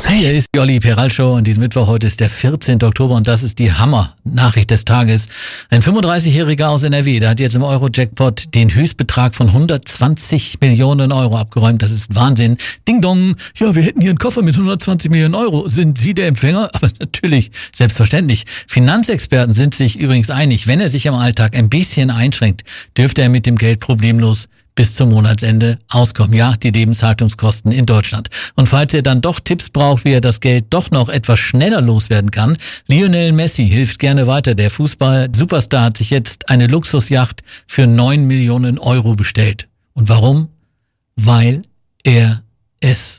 Hier ist die Olli Peral Show und diesen Mittwoch, heute ist der 14. Oktober und das ist die Hammer-Nachricht des Tages. Ein 35-Jähriger aus NRW, der hat jetzt im Euro-Jackpot den Höchstbetrag von 120 Millionen Euro abgeräumt. Das ist Wahnsinn. Ding dong, ja, wir hätten hier einen Koffer mit 120 Millionen Euro. Sind Sie der Empfänger? Aber natürlich, selbstverständlich. Finanzexperten sind sich übrigens einig, wenn er sich im Alltag ein bisschen einschränkt, dürfte er mit dem Geld problemlos bis zum Monatsende auskommen. Ja, die Lebenshaltungskosten in Deutschland. Und falls ihr dann doch Tipps braucht, wie er das Geld doch noch etwas schneller loswerden kann, Lionel Messi hilft gerne weiter. Der Fußball-Superstar hat sich jetzt eine Luxusjacht für 9 Millionen Euro bestellt. Und warum? Weil er es